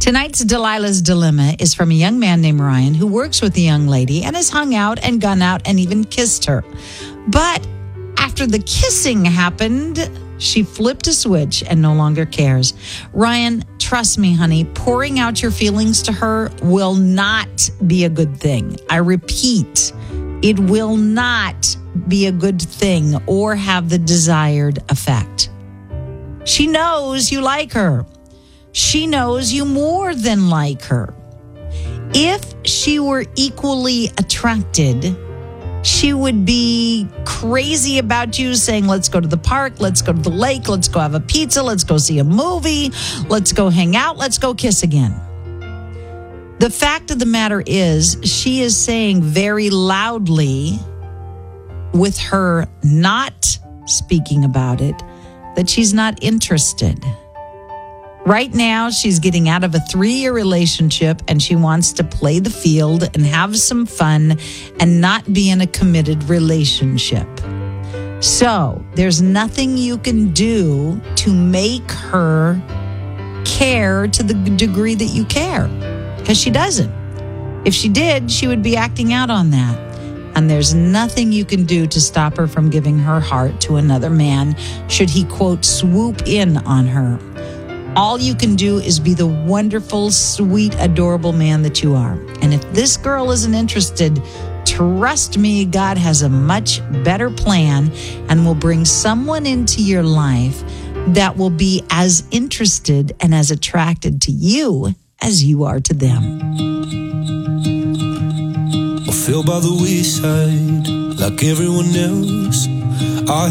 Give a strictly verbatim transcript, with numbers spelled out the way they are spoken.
Tonight's Delilah's Dilemma is from a young man named Ryan who works with a young lady and has hung out and gone out and even kissed her. But after the kissing happened, she flipped a switch and no longer cares. Ryan, trust me, honey, pouring out your feelings to her will not be a good thing. I repeat, it will not be a good thing or have the desired effect. She knows you like her. She knows you more than like her. If she were equally attracted, she would be crazy about you, saying, let's go to the park, let's go to the lake, let's go have a pizza, let's go see a movie, let's go hang out, let's go kiss again. The fact of the matter is, she is saying very loudly, with her not speaking about it, that she's not interested. Right now, she's getting out of a three-year relationship and she wants to play the field and have some fun and not be in a committed relationship. So there's nothing you can do to make her care to the degree that you care, because she doesn't. If she did, she would be acting out on that. And there's nothing you can do to stop her from giving her heart to another man should he, quote, swoop in on her. All you can do is be the wonderful, sweet, adorable man that you are. And if this girl isn't interested, trust me, God has a much better plan and will bring someone into your life that will be as interested and as attracted to you as you are to them. I feel by the wayside like everyone else. I